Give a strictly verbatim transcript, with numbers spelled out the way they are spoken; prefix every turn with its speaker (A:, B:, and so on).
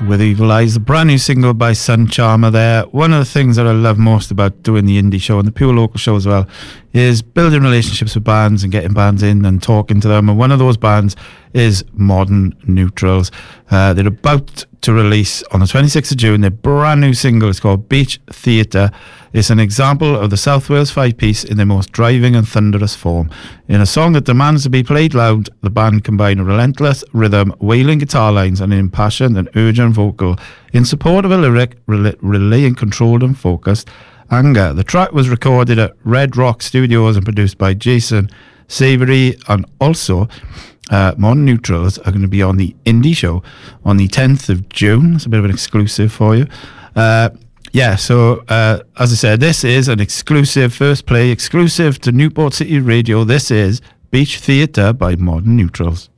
A: With Evil Eyes, the brand new single by Sun Charmer there. One of the things that I love most about doing the indie show and the pure local show as well is building relationships with bands and getting bands in and talking to them. And one of those bands is Modern Neutrals. Uh, they're about to release on the twenty-sixth of June their brand new single. It's called Beach Theatre. It's an example of the South Wales five-piece in their most driving and thunderous form. In a song that demands to be played loud, the band combine a relentless rhythm, wailing guitar lines, and an impassioned and urgent vocal in support of a lyric rel- relaying controlled and focused anger. The track was recorded at Red Rock Studios and produced by Jason Savory, and also uh, Modern Neutrals are going to be on the Indie Show on the tenth of June. It's a bit of an exclusive for you. Uh, yeah, so uh, as I said, this is an exclusive first play, exclusive to Newport City Radio. This is Beach Theatre by Modern Neutrals.